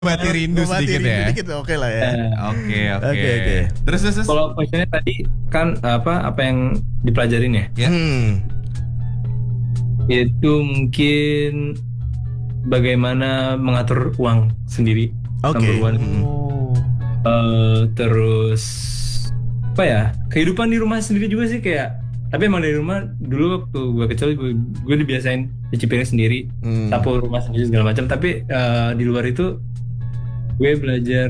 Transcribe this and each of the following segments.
Mati rindu sedikit ya. Sedikit oke lah ya. Oke. Terus. Kalau questionnya tadi kan apa yang dipelajarin ya? Ya. Itu mungkin bagaimana mengatur uang sendiri. Oke. Number one. Terus apa ya? Kehidupan di rumah sendiri juga sih kayak. Tapi emang dari rumah dulu waktu gue kecil gue dibiasain cuci piring sendiri, sapu rumah sendiri segala macam. Tapi di luar itu gue belajar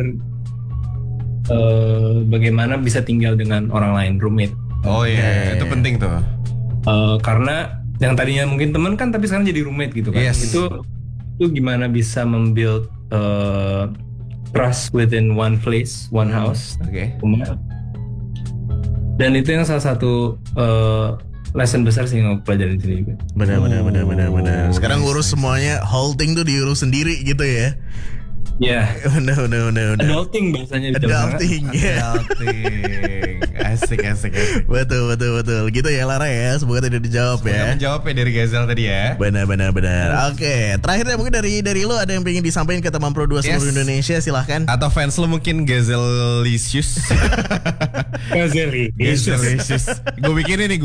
bagaimana bisa tinggal dengan orang lain, roommate. Oh iya, itu penting tuh. Karena yang tadinya mungkin teman kan, tapi sekarang jadi roommate gitu kan. Yes. Itu gimana bisa membuild trust within one place, one house, rumah. Dan itu yang salah satu lesson besar sih yang aku pelajarin di sini juga. Benar. Sekarang ngurus semuanya, whole thing tuh diurus sendiri gitu ya. Ya. Benar. Adulting bahasanya. Adulting. Asik. Betul. Gitu ya Lara ya. Semoga tidak dijawab ya. Menjawab ya dari Gazel tadi ya. Benar. Oke. Terakhirnya mungkin dari lo ada yang pengen disampaikan ke teman Pro 2 seluruh Indonesia, silahkan. Atau fans lo mungkin Gazelicious. Gazelicious. Gue bikin ini.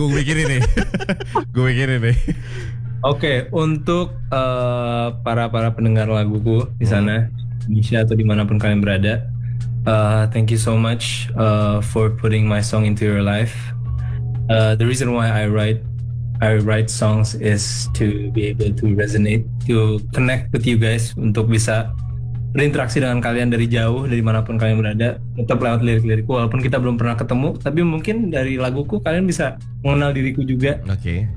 Oke, untuk para pendengar laguku di sana, Indonesia atau dimanapun kalian berada, thank you so much for putting my song into your life. The reason why I write songs is to be able to resonate, to connect with you guys, untuk bisa berinteraksi dengan kalian dari jauh, dari manapun kalian berada, tetap lewat lirik-lirikku. Walaupun kita belum pernah ketemu, tapi mungkin dari laguku kalian bisa mengenal diriku juga. Oke.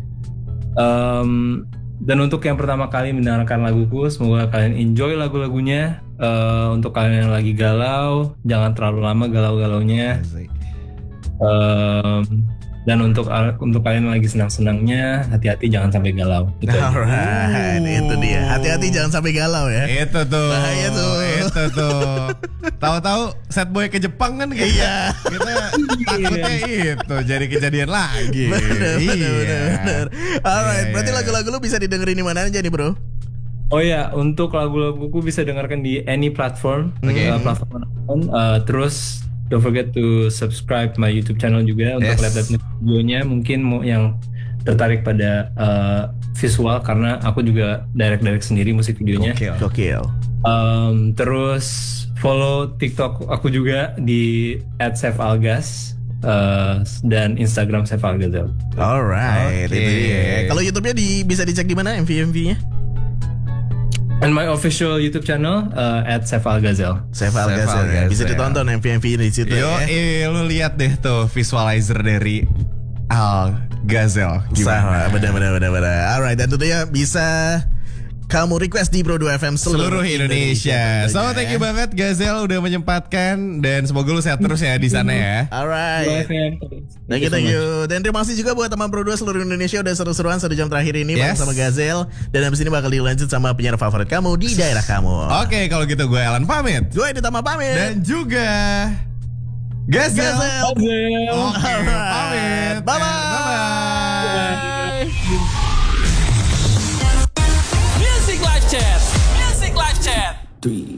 Dan untuk yang pertama kali mendengarkan laguku, semoga kalian enjoy lagu-lagunya. Untuk kalian yang lagi galau, jangan terlalu lama galau-galaunya. Dan untuk kalian yang lagi senang-senangnya, hati-hati jangan sampai galau. Alright, itu dia. Hati-hati jangan sampai galau ya. Itu tuh. Bahaya tuh. Itu tuh. Tahu-tahu set boy ke Jepang kan kayak. Iya. Kita takutnya itu jadi kejadian lagi. Benar. Alright, berarti lagu-lagu lu bisa didengerin di mana aja nih, Bro? Oh ya, untuk lagu-laguku bisa dengarkan di any platform, platform manapun. Terus don't forget to subscribe my YouTube channel juga untuk lihat videonya. Mungkin mau yang tertarik pada visual, karena aku juga direct sendiri musik videonya. Gokil. Terus follow TikTok aku juga di @saifalgas dan Instagram saifalgazel. Alright, itu dia. Kalau YouTube-nya bisa dicek di mana MV-nya? And my official YouTube channel @saifalgazel. Saifalgazel ya. Bisa ditonton MV di situ ya. Lu lihat deh tuh visualizer dari Al Gazel. Gimana? Benar. Alright, dan tentunya bisa kamu request di Pro 2 FM seluruh Indonesia. So thank you banget Gazel udah menyempatkan, dan semoga lu sehat terus ya di sana ya. Alright. Thank you. Dan terima kasih juga buat teman Pro 2 seluruh Indonesia udah seru-seruan 1 jam terakhir ini bareng sama Gazel. Dan habis ini bakal dilanjut sama penyiar favorit kamu di daerah kamu. Oke, kalau gitu gue Alan pamit. Gue Ditama pamit. Dan juga Gazel. Oke, pamit. Bye-bye. Music Live Chat. 3